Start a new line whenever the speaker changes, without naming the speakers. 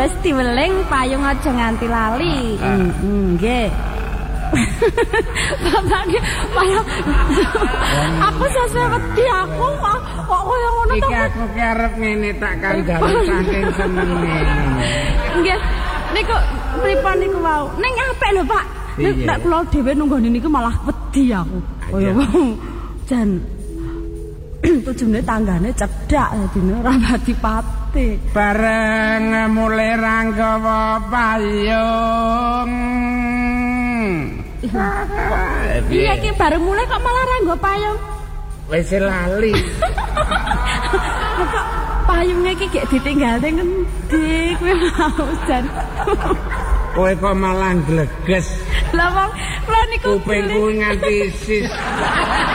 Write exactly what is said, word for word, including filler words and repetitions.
Wis diweling payung aja nganti lali. Nggih. Bapak ki payung. Aku sesuk wedi aku kok koyo ngono to.
Iki aku ki arep ngene tak kandhani saking senenge.
Nggih. Niku pripun niku wau? Ning apik lho, Pak. Nek kula dhewe nunggoni niku malah wedi aku. Kaya jan tujune tanggane cedhak dadine ora pati-pati.
Bareng mulai ranggawa payung.
Iya iki bareng mulai kok malah ranggo payung.
Wis lali.
Kok payunge iki gek ditinggal ning endi kowe mau jan.
Kowe kok malah gleges.
Lah wong kula niku
kupingku nganti sis.